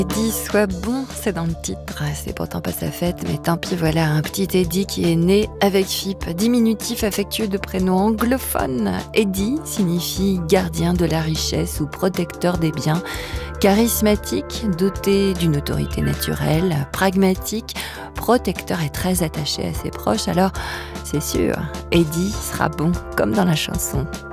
Eddie, sois bon, c'est dans le titre. C'est pourtant pas sa fête, mais tant pis, voilà un petit Eddie qui est né avec FIP, diminutif affectueux de prénom anglophone. Eddie signifie gardien de la richesse ou protecteur des biens, charismatique, doté d'une autorité naturelle, pragmatique, protecteur et très attaché à ses proches. Alors, c'est sûr, Eddie sera bon, comme dans la chanson.